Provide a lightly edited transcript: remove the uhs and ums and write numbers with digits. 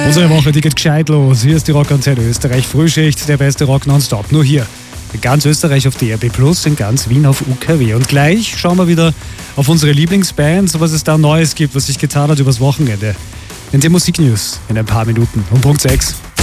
Unsere Woche, die geht gescheit los. Hier ist die Rockantenne Österreich Frühschicht, der beste Rock nonstop. Nur hier. In ganz Österreich auf DRB+, in ganz Wien auf UKW. Und gleich schauen wir wieder auf unsere Lieblingsbands, was es da Neues gibt, was sich getan hat übers Wochenende. In den Musiknews in ein paar Minuten um Punkt 6.